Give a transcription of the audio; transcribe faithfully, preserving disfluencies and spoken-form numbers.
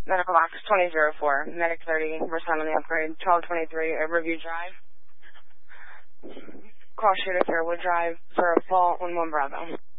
Medical box twenty oh four, Medic thirty, respond on the upgrade, twelve twenty-three, uh, Review Drive. Call shooter Fairwood Drive for a fault on one Bravo.